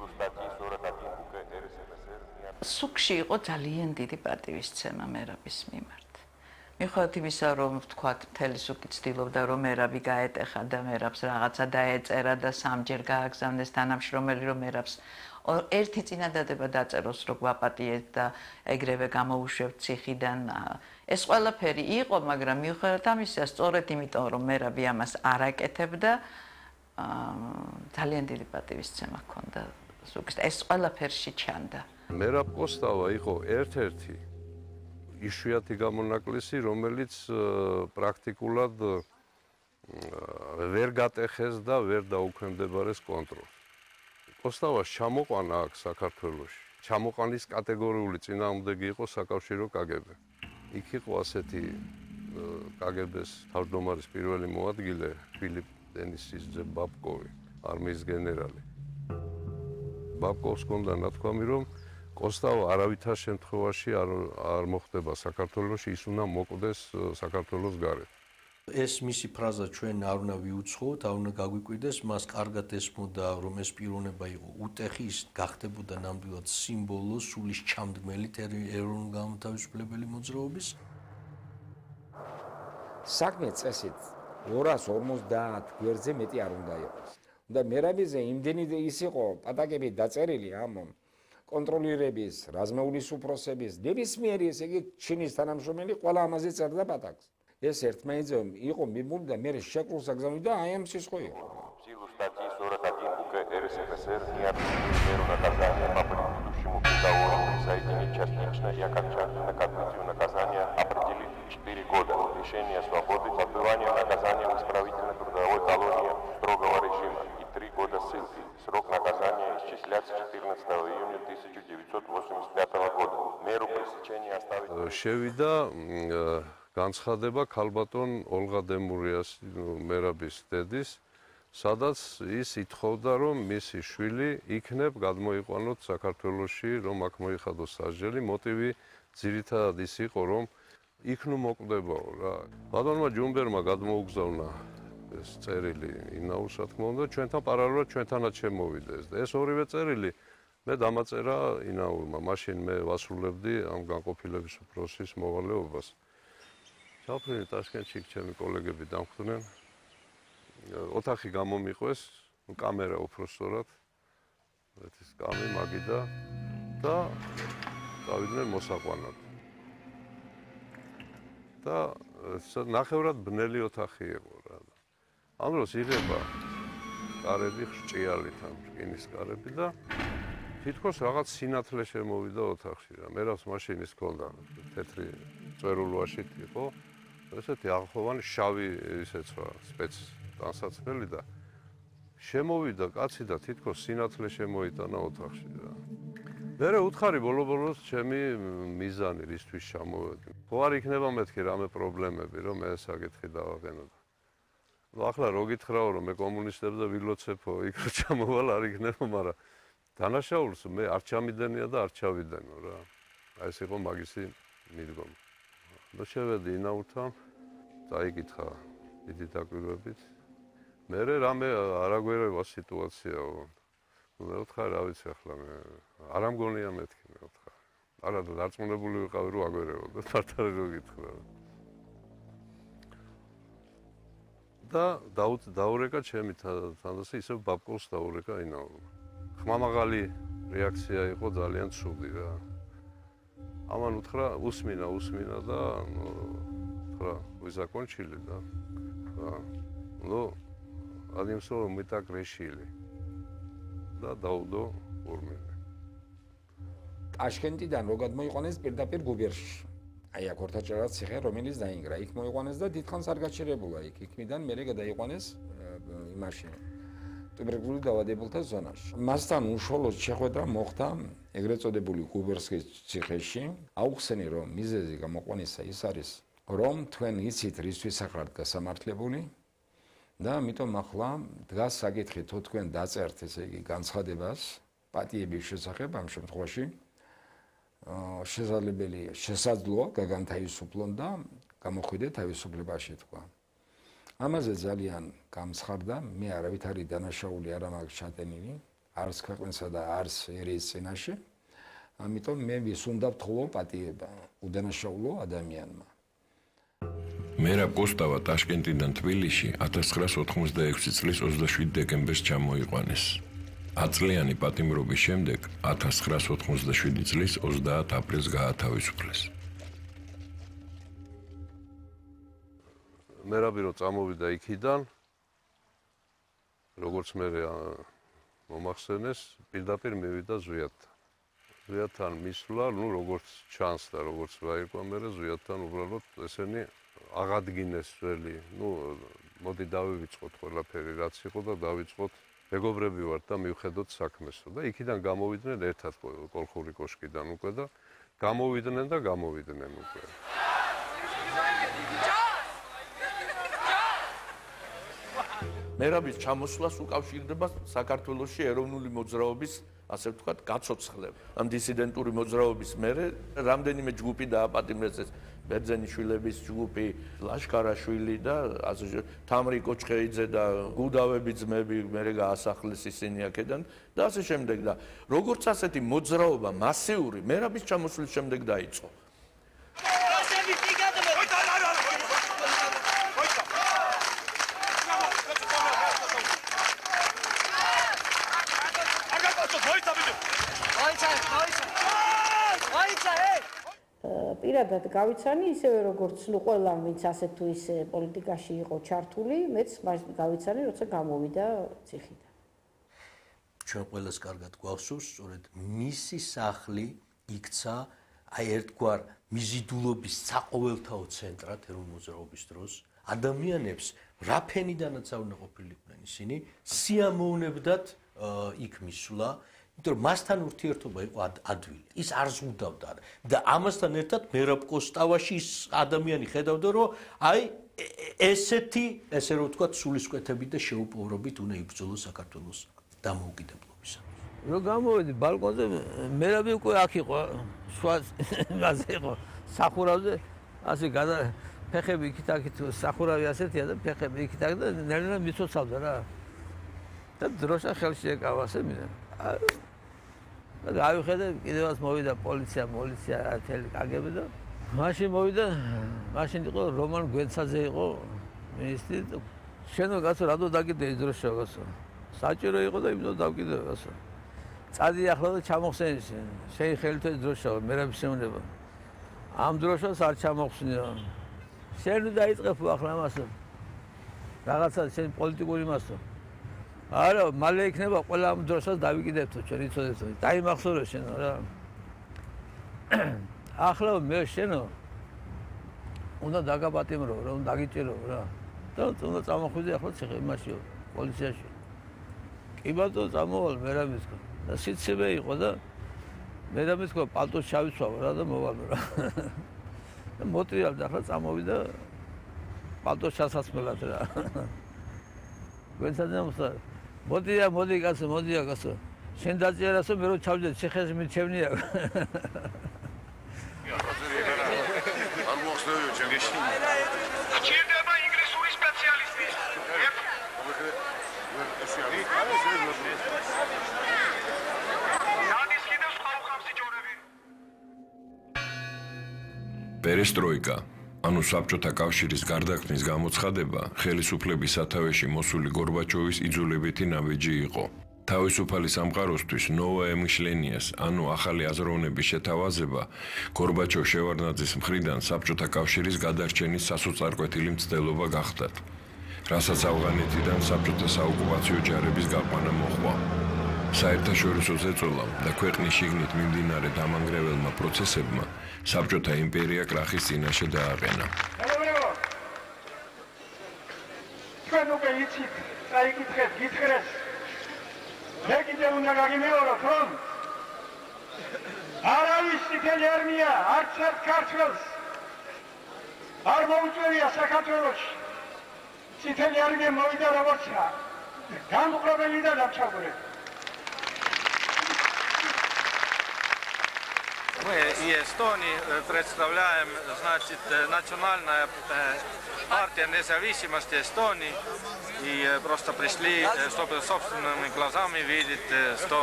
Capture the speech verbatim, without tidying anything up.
სუქში იყო ძალიან დიდი პატივისცემა მერაბის მიმართ. მიუხედავად იმისა, რომ ვთქვათ, მთელი სუქი ცდილობდა, რომ მერაბი გაეტეხა და მერაბს რაღაცა დაეწერა და სამჯერ გააგზავნეს თანამშრომელი, რომ მერაბს ერთი წინადადება დაწეროს, რომ გვაპატიეთ და ეგრევე გამოუშვებთ ციხიდან. ეს ყველაფერი იყო, მაგრამ მიუხედავად ამისა, სწორედ იმიტომ, რომ მერაბი ამას არ აკეთებდა, ძალიან დიდი პატივისცემა ჰქონდა სუქს. ეს ყველაფერში ჩანდა. მერაბ კოსტავა იყო ერთ-ერთი იშვიათი გამონაკლისი, რომელიც პრაქტიკულად ვერ გატეხეს და ვერ დაუქვემდებარეს კონტროლს. კოსტავას ჩამოყვანა აქ საქართველოში. ჩამოყვანის კატეგორიული წინააღმდეგი იყო საკავშირო კაგებე. იქ იყო ასეთი კაგებეს თავმჯდომარის პირველი მოადგილე ფილიპ დენისის ძე ბაბკოვი, არმიის გენერალი. ბაბკოვს ჰქონდა ნათქვამი, რომ კოსტავა არავითარ შემთხვევაში არ არ მოხდება საქართველოში, ის უნდა მოკვდეს საქართველოს გარეთ. ეს მისი ფრაზა ჩვენ არ უნდა ვიუცხოთ, არ უნდა გაგვიკვირდეს, მას კარგად ესმოდა, რომ ეს პიროვნება იყო უტეხი, ის გახდებოდა ნამდვილად სიმბოლო სულის ჩამდგმელი ეროვნულ-განმათავისუფლებელი მოძრაობის. საქმე წესით ორას ორმოცდაათ გვერდზე მეტი არ უნდა იყოს. და მერაბიზე იმდენი ის იყო პატაკები დაწერილი ამ კონტროლირების, რაზმეულის უფროსების, ნებისმიერი ესე იგი ჩინის თანამშრომელი ყველა ამაზე წერდა პატაკს. ეს ერთმანეთზე იყო მიმული და მე შეკრულს აგზავნიდა აი ამ სისხლი იყო. Силу статьи сорок один УК РСФСР неотменимую меру наказания по предыдущему приговору присоединить частично и окончательно к отбытию наказания определить четыре года лишения свободы, отбывания наказания в исправительно-трудовой колонии строгого режима и три года ссылки. Срок наказания исчисляться четырнадцатого июня тысяча девятьсот восемьдесят пятого года. Меру пресечения оставить... შევიდა განცხადება ქალბატონ ოლღა დემურიას მერაბის დედის, სადაც ის ითხოვდა, რომ მისი შვილი იქნებ გადმოიყვანოთ საქართველოში, რომ აქ მოიხადოს სასჯელი. მოტივი ძირითადად ის იყო, რომ იქ ნუ მოკვდებაო რა. ბატონმა ჯუმბერმა გადმოუგზავნა ეს წერილი ინაუს, რა თქმა უნდა, ჩვენთან პარალელურად ჩვენთანაც შემოვიდა ეს და ეს ორივე წერილი მე დამაწერა ინაურმა. მაშინ მე ვასრულებდი ამ განყოფილების უფროსის მოვალეობას. საფრინე ტაშკენტში ჩემი კოლეგები დამხვდნენ. ოთახი გამომიყვეს, კამერა უფრო სწორად. ეს კამი მაგიდა და დავიდნენ მოსაყვანად. და ნახევრად ბნელი ოთახი იყო რა. ამ დროს იღება კარები ხრჭიალით ამ რკინის კარები და თითქოს რაღაც სინათლე შემოვიდა ოთახში რა. მერავს მაშინ ის ჰქონდა თეთრი წვერულვაშით იყო. ესეთი აღხოვანი შავი ისეცვა სპეც განსაცმელი და შემოვიდა კაცი და თითქოს სინათლე შემოიტანა ოთახში რა. მერე უთხარი ბოლო-ბოლოს ჩემი მიზანი რისთვის ჩამოვედი. ხო არ იქნება მეთქი რამე პრობლემები, რომ მე საკითხი დავაყენო. ახლა რო გითხრაო, რომ მე კომუნისტებს და ვილოცეფო, იქ რო ჩამოვალ არ იქნება, მაგრამ დანაშაულს მე არ ჩამიდენია და არ ჩავიდენო რა. აი ეს იყო მაგისი მიდგომა. და შევედი ინაურთან, წაიკითხა დიდი დაკვირვებით. მერე რამე არ აგვერევა სიტუაციაო. მე ვთხარ, რა ვიცი ახლა მე არ ამგონია მეთქი მე ვთხარ. არა და დარწმუნებული ვიყავი რომ აგვერევოდა, ფართარი რო გითხრა. და დაურეკა ჩემი თანდასე ისევ ბაბკოვს დაურეკა ინაურმა. ხმამაღალი რეაქცია იყო ძალიან ცუდი რა. ამან უთხრა უსმინა უსმინა და უთხრა вы закончили да? ну одним словом мы так решили. და დაუდო ორმელი. ტაშკენტიდან რო გადმოიყვანეს პირდაპირ გუბერში. აი აქ ორთაჭერაც ციხე რომელიც დაინგრა. იქ მოიყვანეს და დიდხანს არ გაჩერებულა იქ. იქიდან მერე გადაიყვანეს იმაში. ტუბერკულოზით დაავადებულთა ზონაში. მასთან უშუალოდ შეხვედრა მოხდა ეგრეთ წოდებული გუბერსკის ციხეში. აუხსენი რომ მიზეზი გამოყვანისა ის არის, რომ თქვენ იცით რისთვის ახართ გასამართლებული და ამიტომ ახლა დგას საკითხი თუ თქვენ დაწერთ ესე იგი განცხადებას პატიების შესახებ ამ შემთხვევაში შესაძლებელი შესაძლოა გაგანთავისუფლონ და გამოხვიდეთ თავისუფლებაში თქვა. ამაზე ძალიან გამცხარდა, მე არავითარი დანაშაული არ მაქვს ჩატენილი, არც ქვეყნისა და არც ერიის წინაშე. ამიტომ მე ვისუნდავთ ხოლო პატიება უდანაშაულო ადამიანმა. მერაბ კოსტავა ტაშკენტიდან თბილისში ათას ცხრაას ოთხმოცდაექვსი წლის ოცდაშვიდ დეკემბერს ჩამოიყვანეს. ათწლიანი პატიმრობის შემდეგ ათას ცხრაას ოთხმოცდაშვიდი წლის ოცდაათ აპრილს გაათავისუფლეს. მერაბი რო წამოვიდა იქიდან, როგორც მე მომახსენეს, პირდაპირ მივიდა ზვიათთან. ზვიათთან მისვლა, ну, როგორც ჩანს და როგორც ვაირკვა მე ზვიათთან უბრალოდ ესენი აღადგინეს ძველი, ну, მოდი დავივიწყოთ ყველაფერი, რაც იყო და დავიწყოთ მეგობრები ვართ და მივხედოთ საქმესო და იქიდან გამოვიდნენ ერთად კოლხური კოშკიდან უკვე და გამოვიდნენ და გამოვიდნენ უკვე. მერაბის ჩამოსვლას უკავშირდება საქართველოში ეროვნული მოძრაობის, ასე ვთქვათ, გაცოცხლება. ამ დისიდენტური მოძრაობის მერე რამდენიმე ჯგუფი დააპატიმრეს, ბერძენიშვილების ჯგუფი, ლაშქარაშვილი და ასე თამრი კოჩხეიძე და გუდავები ძმები მერე გაასახლეს ისინი აქედან და ასე შემდეგ და როგორც ასეთი მოძრაობა მასიური მერაბის ჩამოსვლის შემდეგ დაიწყო. პირადად გავიცანი ისევე როგორც ნუ ყველა ვინც ასე თუ ისე პოლიტიკაში იყო ჩართული, მეც გავიცანი როცა გამოვიდა ციხიდან. ჩვენ ყველას კარგად გვახსოვს, სწორედ მისი სახლი იქცა აი ერთგვარ მიზიდულობის საყოველთაო ცენტრად ეროვნულ მოძრაობის დროს. ადამიანებს რა ფენიდანაც არ უნდა ყოფილიყვნენ ისინი, სიამოვნებდათ იქ მისვლა. იმიტომ რომ მასთან ურთიერთობა იყო ადვილი. ის არ ზღუდავდა და ამასთან ერთად მერაბ კოსტავაში ის ადამიანი ხედავდა რომ აი ესეთი ესე რომ ვთქვათ სულისკვეთებით და შეუპოვრობით უნდა იბრძოლოს საქართველოს დამოუკიდებლობისათვის. რო გამოვედი ბალკონზე მერაბი უკვე აქ იყო სხვა მასე იყო სახურავზე ასე გადა ფეხები იქით აქით სახურავი ასეთია და ფეხები იქით აქ და ნელ-ნელა მიცოცავდა რა. და დროშა ხელში ეკავა ასე მინდა. და ავიხედე კიდევაც მოვიდა პოლიცია, პოლიცია თელი კაგები და მაშინ მოვიდა, მაშინ იყო რომან გვენცაძე იყო მინისტრი და შენო გასო რადო დაგიდე ის დროშა გასო. საჭირო იყო და იმდო დავკიდე გასო. წადი ახლა და ჩამოხსენი შენ. შენ ხელით ეს დროშა მერაბის შეუნება. ამ დროშას არ ჩამოხსნიო. შენ დაიწყებ ახლა ამასო. რაღაცა შენ პოლიტიკური მასო. არა, მალე იქნება ყველა ამ დროშას დავიკიდებთო, ჩვენ იცოდეთო. დაიმახსოვრე შენო რა. ახლა მე შენო უნდა დაგაპატიმრო, რა უნდა დაგიჭირო რა. და უნდა წამოხვიდე ახლა ციხე იმაშიო, პოლიციაში. კი ბატონო, წამოვალ მერაბისკო. და სიცივე იყო და მერაბისკო პალტოს ჩავიცვალო რა და მოვალო რა. და მოტრიალდა ახლა წამოვიდა პალტოს ჩასასმელად რა. გვენცაძე მომსა მოდია, მოდი კაცო, მოდია კაცო. შენ დაწერასო მე რო ჩავდე ციხეს მიჩევნია. არ მოხსნევიო ჩემ გეში. ჭირდება ინგლისური სპეციალისტი. ეს არის გადის კიდევ სხვა უხამსიჯორები. პერესტროიკა ანუ საბჭოთა კავშირის გარდაქმნის გამოცხადება ხელისუფლების სათავეში მოსული გორბაჩოვის იძულებითი ნაბიჯი იყო. თავისუფალი სამყაროსთვის ნოვა ემიშლენიას, ანუ ახალი აზროვნების შეთავაზება გორბაჩოვ შევარდნაძის მხრიდან საბჭოთა კავშირის გადარჩენის სასოწარკვეთილი მცდელობა გახდათ, რასაც ავღანეთიდან საბჭოთა საოკუპაციო ჯარების გაყვანა მოჰყვა. საერთაშორისო ზეწოლამ და ქვეყნის შიგნით მიმდინარე დამანგრეველმა პროცესებმა საბჭოთა იმპერია კრახის წინაშე დააყენა. ჩვენ უკვე იცით, წაიკითხეთ, გითხრეს. მე კიდევ უნდა გაგიმეოროთ, რომ არავის წითელი არმია არც ერთ ქართველს არ მოუწევია საქართველოში. წითელი არმია მოვიდა როგორცა განმყოფელი და დამჩაგვრელი. Мы и Эстонии представляем, значит, национальная партия независимости Эстонии. и просто пришли, чтобы собственными глазами видеть, что